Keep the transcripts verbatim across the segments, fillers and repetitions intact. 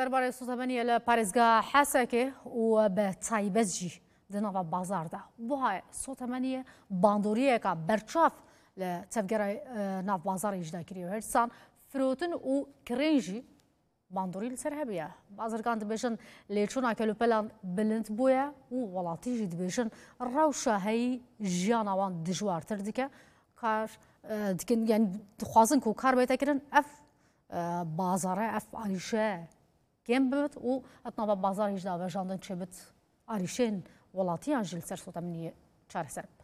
درباره سوتمنی لپارێزگا حەسەکێ و بە تایبەتجی دناوە بازاردا بۆ سوتمنی باندۆریەکە بەرچاف لە تەفگەرە ناو بازاڕیشدا کردی هەرسان فرۆتن و کرێنژی باندۆری لەسەر هەبیە بازرگان دەبێژن لێچوونا کەلوپەلان بلند بووە و وڵاتیژی دەبێژن ڕەوشەهەیی ژیانەوان دژوارتر دیکە کار دیکن یعنی دخوازن کو کار بێتەکردن ئەف بازارە ئەف ئالیشە کێم ببێت و ئەتناوە بازاڕیشدا بەژاندن چێ بێت ئالیشێن وڵاتیان ژی لەسەر سوتەمنی چارەسەر بن.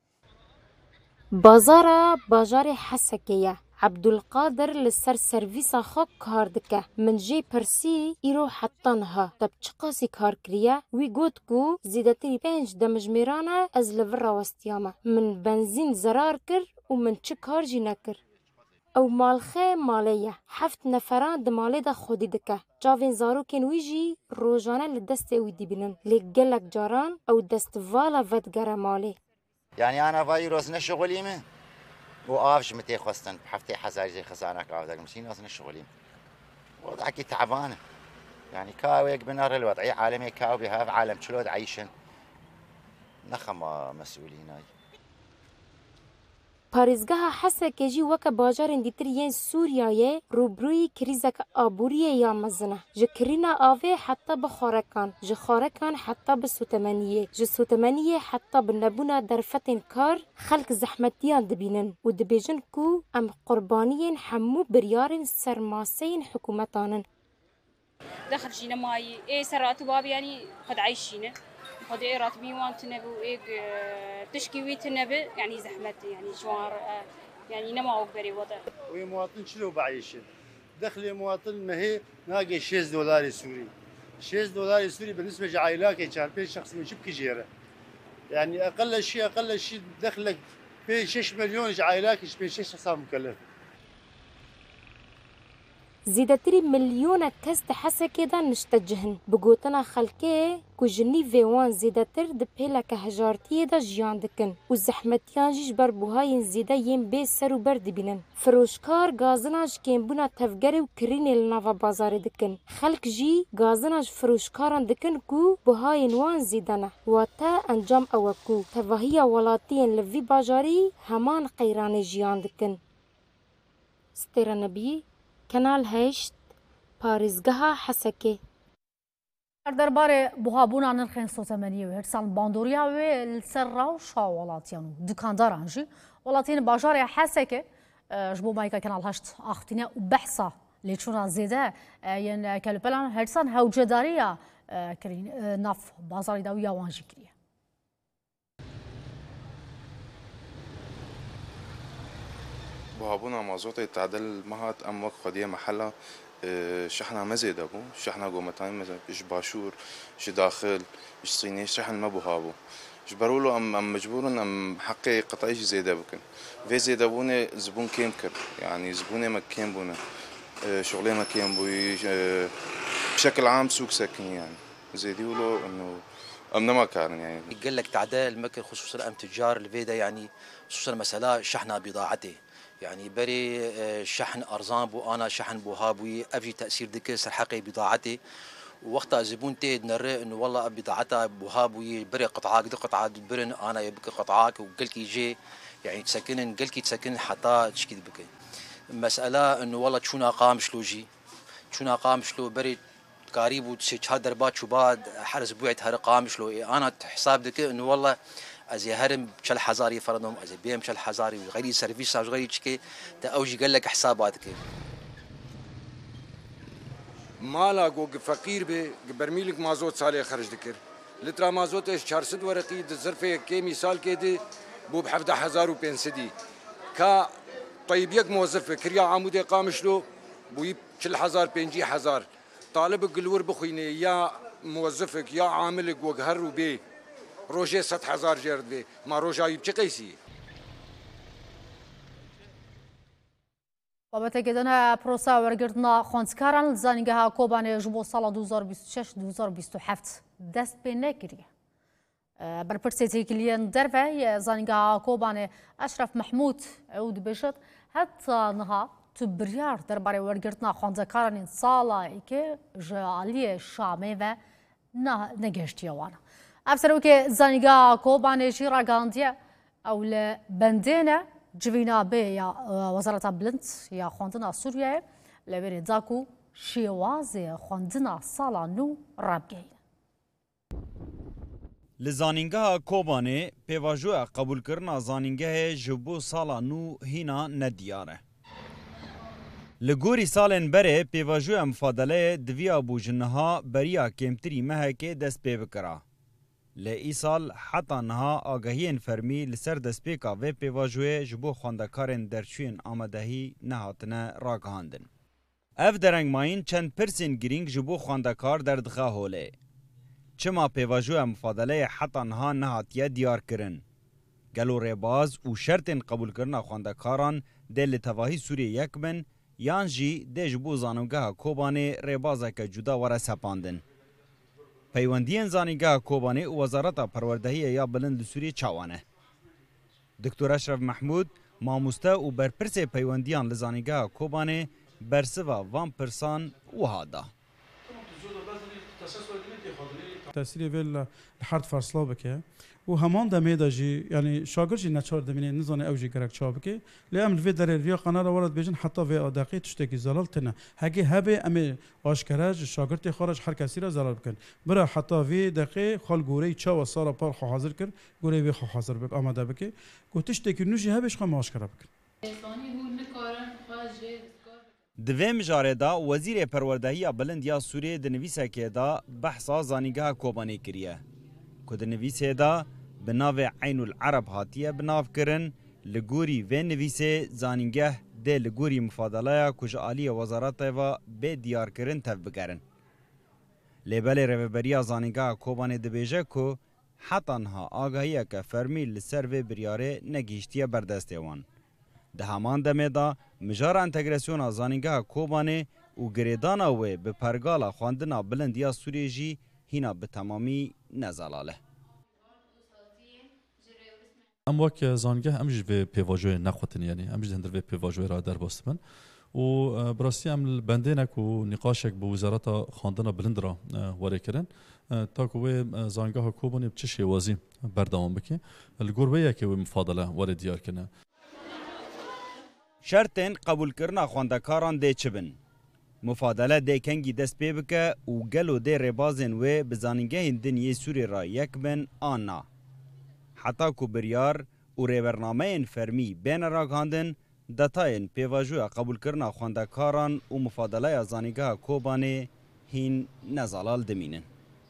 بازارە باژارێ حەسەکەیە عەبدولقادر لەسەر سەرویسا خۆ کار دکە من جێ پرسی ئیرۆ حەتانها دەب چ قاسی کار کریە وی گوت کو زیدەتری پێنج دەمژمێرانە ئەز لە ڤڕا وەستیامە من بەنزین زەرار کرد و من چ کار جی نەکرد ئەو ماڵخێ ماڵەیە هەفت نەفەران di malê de xwedî dike çavên zarokên wî jî rojane li destê wî dibînin lê gelek caran ew destvala vedgere malê. Yani ana vayî roz ne şixulî min û av ji min tê xwestin heftê hezar jê xezanek av dekim sî roz ne şixulî وضعكي تعبانه يعني كاويك بنار الوضعي عالمي كاو بهاف عالم شلود عايشن نخم مسؤولين هاي پارێزگەها حەسەکێ jî weke bajarên dîtir yên Sûriyayê rûbirûyî krîzeka aboriyê ya mezin e ji kirîna avê heta bi xwarekan ji xwarekan heta bi sotemeniyê ji sotemeniyê heta bi nebûna derfetên kar xelk zehmetiyan dibînin û dibêjin ku em qurbaniyên hemû biryarên sermaseyên hikûmetan in. دخل جينا ماي اي سرات باب يعني قد عايشينه قد اي راتبي وان تنبو اي تشكي وي تنبو يعني زحمه يعني جوار يعني نما اكبري وضع وي مواطن شنو بعيشن دخل مواطن ما هي ناقي شيز دولار سوري شيز دولار سوري بالنسبه لعائلات كان بين شخص من شبكه جيره يعني اقل شيء اقل شيء دخلك بين ستة مليون عائلات بين ستة شخص مكلف زیدەتری ملیۆنە کەس di Hesekê de niştecihîn bi gotina xelkê ku ji nîvê wan zêdetir di pêleke hejartiyê de jiyan dikin û zehmetiyan jî ji ber buhayên zêde yên bê ser û ber dibînin. Firojkar gazina ji kêmbûna tevgerê û kirînê li nava bazarê dikin. Xelk jî gazina ji firojkaran dikin ku buhayên wan zêde ne. Wate encam ew e ku tevahiya welatiyên li vî bajarî heman qeyranê jiyan dikin. Stêra Nebiyî Kanal هشت پارێزگەها حەسەکێ دەربارەی بوهابوونا نرخên سوتەمەنیە و هەرسان باندۆرییا wê li ser rewşa welatiyan û dukandaran jî welatiyên bajarê Hesekê ji bo mayîka Kanal heşt axtîne û behsa lêçûna zêde yên kelûpelan hersan hewcedariya kirîn nav bazarî da wî ya wan jî kiriye. بوهابونا مازوتي تعدل مهات ام وقت خديه محلها شحنه مزيد ابو شحنه قومتان مثلا ايش باشور ايش داخل ايش صيني شحن ما بوهابو ايش برولو ام ام مجبور ام حقي قطعي زياده بكن في زياده بونه زبون كيم كر يعني زبونه ما كيم بونه شغلي ما كيم بوي بشكل عام سوق سكن يعني زيدي ولو انه امنا ما كان يعني يقول لك تعديل مكر خصوصا ام تجار الفيدا يعني خصوصا مساله شحنه بضاعته يعني بري شحن ارزان بو انا شحن بو هابوي افي تاثير دك سرحقي بضاعتي وقتها زبون تي نرى انه والله بضاعتها بو هابوي بري قطعه قد قطعه برن انا يبكي قطعاك وقلك يجي يعني تسكن قلك تسكن حتى تشكي بك مساله انه والله شونا قام شلوجي شونا قام شلو بري قريب وتشي هذا بعد شو بعد حرس بوعت هر قام شلو انا حساب دك انه والله از هرم بشل حزاري فرضهم از بيم بشل حزاري غير سيرفيس غير تشكي تا اوجي قال لك حساباتك مالا جو فقير به برميلك مازوت صالح خرج ذكر لترا مازوت ايش أربعمية ورقي الظرف كي مثال كده بو ب حداشر ألف وخمسمية كا طيب يك موظف كريا عمودي قامش له بو بشل حزار بينجي حزار طالب قلور بخويني يا موظفك يا عاملك وقهر وبي روجه ست هزار جرد به ما روجایی چه قیسی بابت گدنا پروسا ورگردنا خوانسکاران زانینگها کوبانه جبو سال دو هزار و بیست و شش دو هزار و بیست و هفت دست به نگیریه برپرسیتی کلیان درفه زانینگها کوبانه اشرف محمود عود بشت حتی نها تو بریار درباره ورگرتنا خواندکاران سالا که جالی شامه و نه نگشتی وانا افسرو که زنیگا کوبانشی را گاندیه او لبندینه جوینا به یا وزارت بلند یا خواندنا سوریه لبری داکو شیوازی خواندنا سالا نو رابگین لزانینگاه کوبانه پیواجو قبول کرنا زانینگاه جبو سالا نو هینا ندیاره. لگوری سالن بره پیواجو مفادله دویا بوجنها بریا کمتری مهکه دست پی بکرا. لی سال حتی نها آگاهین فرمی لسر دست پیکا و پیواجوه جبو خواندکارن درچوین آمدهی نهاتنه راگهاندن. اف درنگ ماین چند پرسین گرینگ جبو خواندکار در دخواه هوله. چما پیواجو مفادله حتی نها نهاتیه دیار کرن. گلو ریباز و شرطن قبول کرنا خواندکاران دل تواهی سوریه یک بن یان جی دج بو زانوگاه کوبانه ریبازه که جدا وره سپاندن. پیوندین زانوگاه کوبانه و وزارت پروردهی یا بلند سوریه چاوانه. دکتر اشرف محمود ماموسته و برپرس پیوندیان لزانوگاه کوبانه برسوا وان پرسان و هادا. تأثیری ویل لحد فرسلا بکه و همان دمی داجی یعنی شاگرد جی نچار دمینه نزانه اوجی گرک چاب که لیام الوی در ریا قنار ورد بیشن حتی وی آداقی تشتکی زلال تنه هگی هبه امی آشکارج شاگرد خارج هر کسی را زلال بکن برا حتی وی دقیق خال گوری چا و سال پار خو حاضر کر گوری وی خو حاضر بک آماده بکه گو تشتکی نوشی هبش خو آشکار بکن دوی مجاره دا وزیر پروردهی بلند یا سوریه دنویسه که دا بحثا زانیگاه کوبانه کریه. که دنویسه دا بناو عین العرب هاتیه بناو کرن لگوری و نویسه زانیگاه ده لگوری مفادله کج آلی وزارت و به دیار کرن تف بگرن. لیبل روبریا زانیگاه کوبانه دبیجه که حتی انها آگاهیه که فرمی لسر و بریاره نگیشتیه بردسته وان. ده همان دمه دا مجار انتگراسیون زانینگاه کوبانه و گریدانا و به پرگالا خواندنا بلندیا سوریه جی هینا به تمامی نزالاله. ام وک زانگاه امج به پیواجوی نخوتن یعنی امج هندر به پیواجوی را در باستمن و براسی ام بندینک و نقاشک به وزارت خواندنا بلند را وری کرن تا که زانگاه کوبانه چه شیوازی بردام بکی الگورویه که مفاضله وری دیار کنه. شرطن قبول کرنا خواندکاران ده چبن. مفادله ده کنگی دست پی بکه و گلو ده ربازن و بزانینگه دنیای سوری را یک بن آنا. حتی که بریار و ریبرنامه فرمی بین راگاندن دتاین پیواجو قبول کرنا خواندکاران و مفادله زانینگه کوبانه هین نزالال دمینن.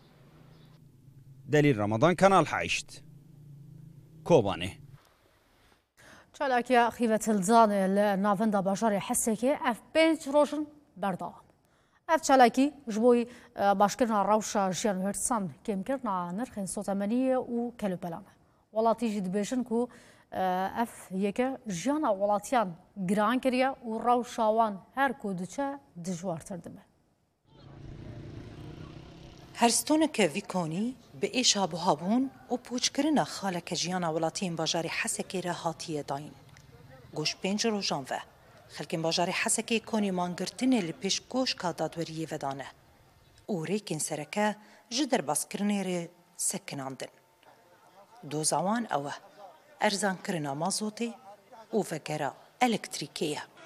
دلیل رمضان کانال هشت کوبانه چالاکی خیوة الزان النافندا باشار حسكي اف بنج روشن بردام اف چالاکی جبوی باشکرنا روشا جیان هرتسان کم کرنا نرخین سوتمنیه و کلوپلانه ولاتی جد بیشن کو اف یکه جیانا ولاتیان گران کریه و روشاوان هر کودچه دجوار تردمه هرستون که ویکونی به ایشا بوهابون و پوچکرنا خالک جیانا ولاتین باجاری حسکی را هاتیه داین. گوش پنج رو جانوه. خلکن باجاری حسکی کنی مانگرتنه لپیش گوش که دادوریه ودانه. او ریکن سرکه جدر باسکرنه ره سکناندن. دو زوان اوه ارزان کرنا مازوتی و وگره الکتریکیه.